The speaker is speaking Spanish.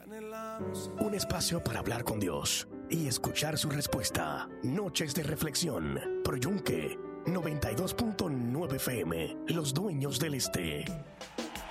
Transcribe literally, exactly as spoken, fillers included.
Un espacio para hablar con Dios y escuchar su respuesta. Noches de reflexión. Por Yunque noventa y dos punto nueve F M. Los dueños del este.